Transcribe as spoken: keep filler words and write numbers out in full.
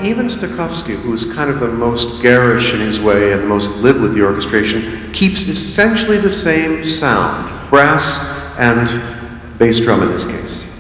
even Stokowski, who's kind of the most garish in his way and the most glib with the orchestration, keeps essentially the same sound, brass and bass drum in this case.